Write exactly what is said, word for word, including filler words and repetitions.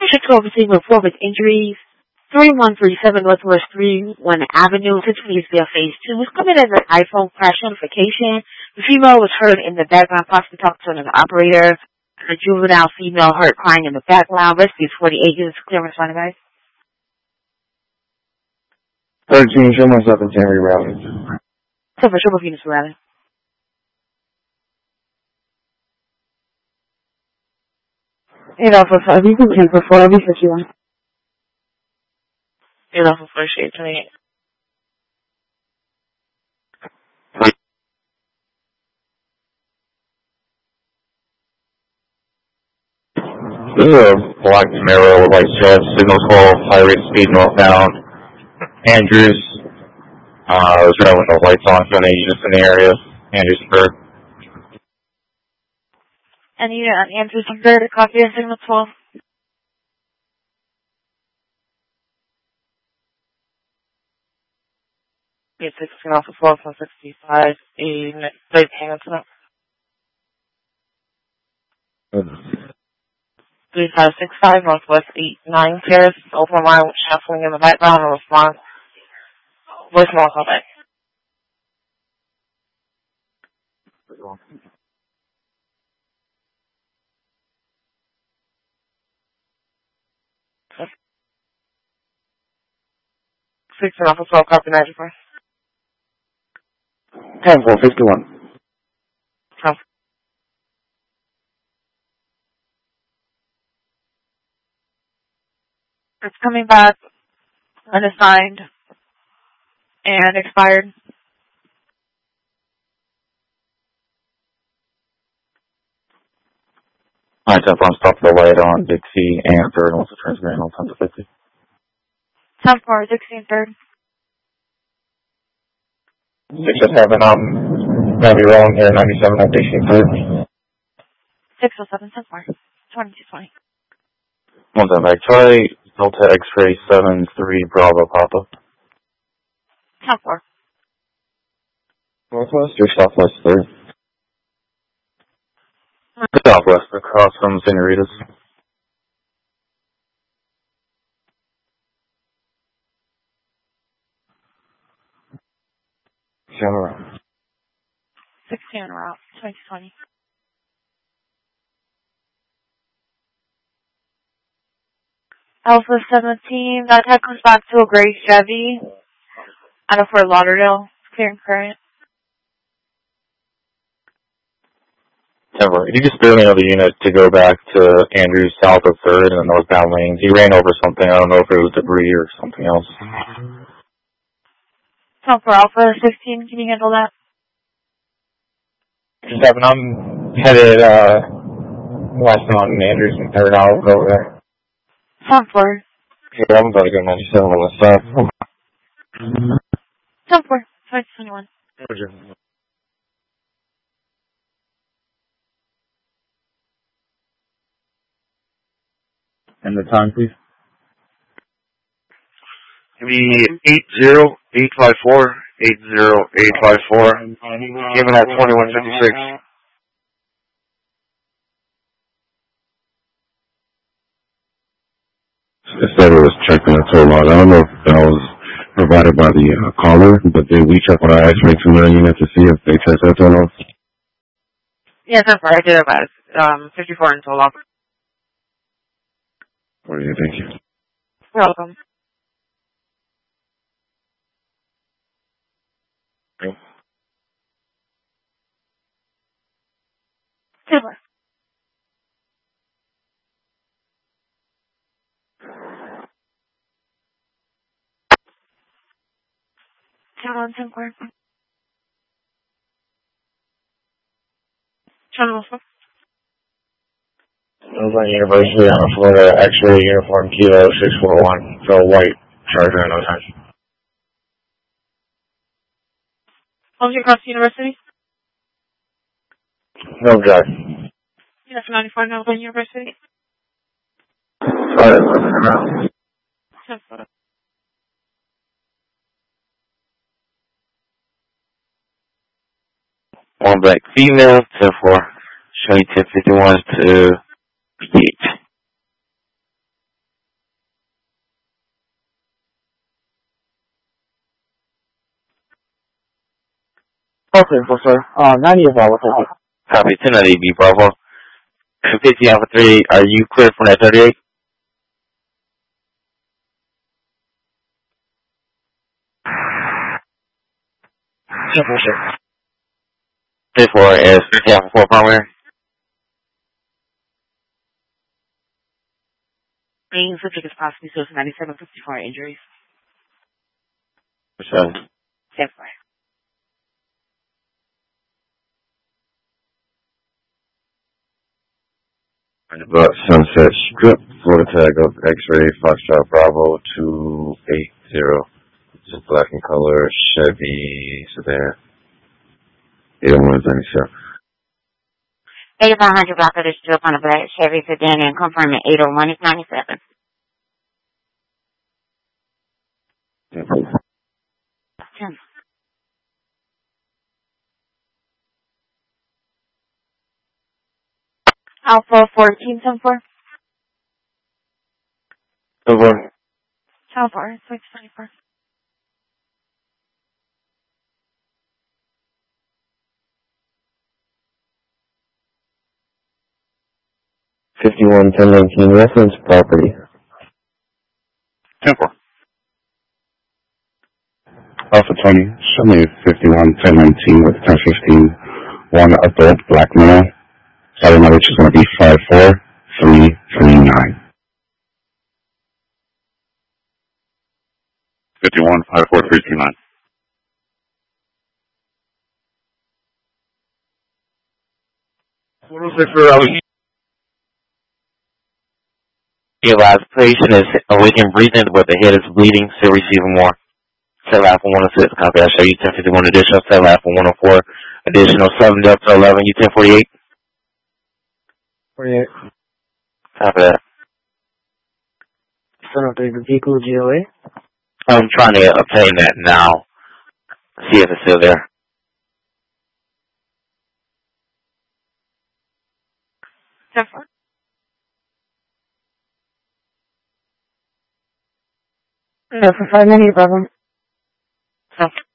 Six overseeing report with injuries. three one three seven Northwest three one Avenue, Pittsburgh, Phase two, was coming as an iPhone crash notification. The female was heard in the background, possibly talking to an operator. A juvenile female heard crying in the background. Rescue is forty-eight units. Clear responding, guys. thirteen, show myself in Henry Rally. So for triple units, rather. eight Alpha five, you can ten for four, I'll be fifty-one. eight Alpha four, shade twenty-eight. This is a black Camaro with white stripes, signal twelve, high rate speed northbound. Andrews, uh, was driving with the lights on, so any units in the area. Andrewsburg. Any unit on Andrewsburg, a copy of signal twelve. eight sixteen Alpha four four sixty-five, a unit, third hang on three five six five Northwest eight nine Terrace, open line with shuffling in the background and response. Voicemail call back. six and Alpha twelve, copy ninety-four. ten four fifty-one. Copy. It's coming back unassigned and expired. Alright, ten four, I'm stopped the light on Dixie and third, and also transmitting on ten to fifty. ten four, sixteen third. six oh seven, I'm gonna be wrong here, ninety-seven at Dixie third. six oh seven, ten four, twenty-two twenty. One time back, try Delta X-ray seven three Bravo Papa. ten four. Northwest or Southwest third? Southwest, across from Senoritas. General. sixteen route, twenty twenty. Alpha seventeen, that tech comes back to a gray Chevy out of Fort Lauderdale, clear and current. Never. You just barely know the unit to go back to Andrews south of third and the northbound lanes. He ran over something. I don't know if it was debris or something else. So for Alpha sixteen, can you handle that? Seven, I'm headed uh, west on Andrews and third. I'll go over there. Sound for. Yeah, I'm about to go ninety-seven on the south. Sound for. twenty twenty-one. And the time, please? Give me eight zero eight five four, eight zero eight five four. Given at twenty-one fifty-six. It said it was checking the toll log. I don't know if that was provided by the uh, caller, but did we check with our X-ray two nine unit to see if they checked that toll log? Yes, that's right. I did about um, fifty-four in total. Oh, yeah, thank you. You're welcome. Okay. Super. Channel ten Court. Channel four. Oakland University on Florida, X-ray uniform kilo six four one. So white charger in no time. How's your cross university? No drive. Yes, ninety-four Oakland University. Alright, ten four. One black female, ten four. Showing ten fifty-one to eight. Okay, for sir. Uh, ninety is all, okay. Copy, ten ninety B Bravo. fifty Alpha three, are you clear from that thirty-eight? Yeah, for sure. fifty-four is fifty Alpha four primary. Being subject is possibly source ninety-seven fifty-four injuries. For sure. ten four. About Sunset Strip, Florida tag of X-ray, Foxtrot Bravo, two eight zero. Just black in color, Chevy sedan. eight oh one ninety-seven. eighty-five hundred block of the strip on a black Chevy sedan and confirming eight oh one is ninety-seven. ten. Alpha fourteen ten four. Over. Alpha six twenty-four. fifty-one ten nineteen, reference property. ten four. Alpha twenty, show me fifty-one ten nineteen with ten fifteen. One adult black male. Sorry, my which is going to be five four three three nine. fifty-one five four three two nine. What was it for, uh, Realize patient is awakened breathing, but the head is bleeding, still receiving more. Cell Alpha one oh six, copy, I'll show you ten fifty-one additional, Cell Alpha one oh four, additional seven Delta eleven, you ten forty-eight. forty-eight. Copy that. Son of the vehicle G O A. I'm trying to obtain that now. See if it's still there. ten four. No, for five minutes, brother. So.